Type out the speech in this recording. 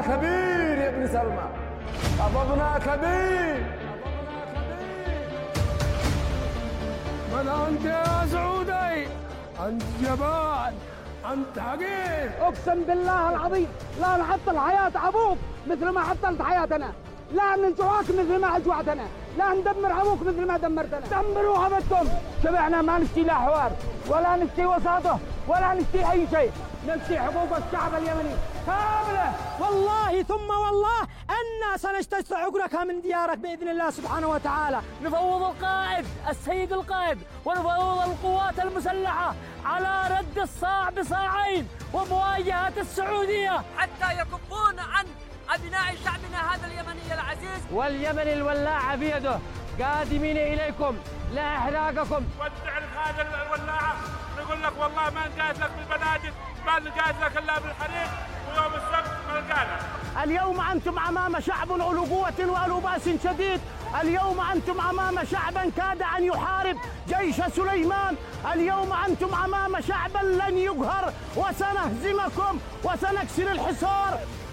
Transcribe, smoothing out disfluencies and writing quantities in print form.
كبير يا ابن سلمى، غضبنا كبير. من أنت يا سعودي؟ أنت جبان، أنت حقير. أقسم بالله العظيم لا نعطل حياة أبوك مثل ما عطلت حياتنا، لا نجوعك مثل ما أجوعتنا، لا ندمر أبوك مثل ما دمرتنا. دمروا عبدكم. شبعنا ما نشتي لا حوار ولا نشتي وساطة ولا نشتي أي شيء، نشتي حقوق الشعب اليمني كاملة. والله ثم والله أنا سنجتث عقرك من ديارك بإذن الله سبحانه وتعالى. نفوض القائد السيد القائد ونفوض القوات المسلحة على رد الصاع بصاعين ومواجهة السعودية حتى يكفون عن أبناء شعبنا هذا اليمني العزيز. واليمن الولاعة بيده، قادمين إليكم لا إحراقكم. ودع هذا الولاعة نقول لك والله ما نقاس لك بالبنادق، ما نقاس لك إلا بالحريق، ويوم السبت ما نقالك. اليوم أنتم أمام شعب أولو قوة وأولو بأس شديد، اليوم أنتم أمام شعبا كاد أن يحارب جيش سليمان، اليوم أنتم أمام شعبا لن يقهر، وسنهزمكم وسنكسر الحصار